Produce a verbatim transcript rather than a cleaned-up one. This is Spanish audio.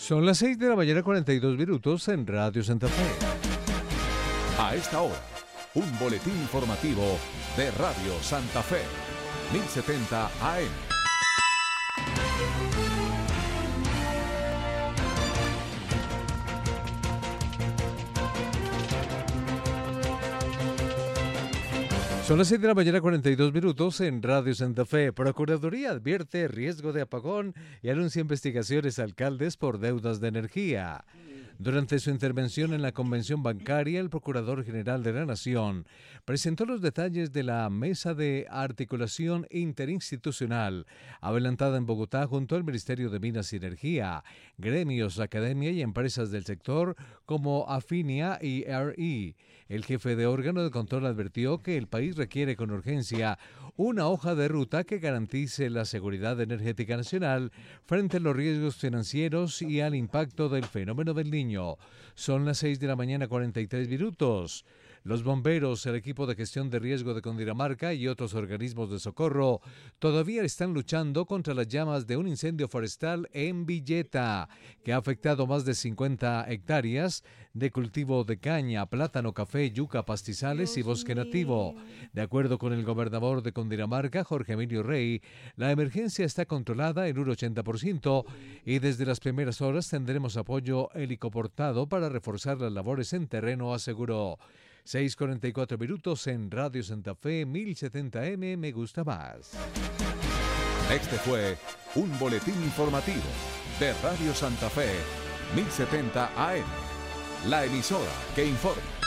Son las seis de la mañana, cuarenta y dos minutos en Radio Santa Fe. A esta hora, un boletín informativo de Radio Santa Fe, mil setenta A M. Son las seis de la mañana, cuarenta y dos minutos en Radio Santa Fe. Procuraduría advierte riesgo de apagón y anuncia investigaciones a alcaldes por deudas de energía. Durante su intervención en la convención bancaria, el Procurador General de la Nación presentó los detalles de la Mesa de Articulación Interinstitucional, adelantada en Bogotá junto al Ministerio de Minas y Energía, gremios, academia y empresas del sector como Afinia y R I. El jefe de órgano de control advirtió que el país requiere con urgencia una hoja de ruta que garantice la seguridad energética nacional frente a los riesgos financieros y al impacto del fenómeno del Niño. Son las seis de la mañana, cuarenta y tres minutos. Los bomberos, el equipo de gestión de riesgo de Cundinamarca y otros organismos de socorro todavía están luchando contra las llamas de un incendio forestal en Villeta, que ha afectado más de cincuenta hectáreas de cultivo de caña, plátano, café, yuca, pastizales y bosque nativo. De acuerdo con el gobernador de Cundinamarca, Jorge Emilio Rey, la emergencia está controlada en un ochenta por ciento y desde las primeras horas tendremos apoyo helicoportado para reforzar las labores en terreno, aseguró. seis cuarenta y cuatro minutos en Radio Santa Fe, mil setenta A M, me gusta más. Este fue un boletín informativo de Radio Santa Fe, mil setenta A M, la emisora que informa.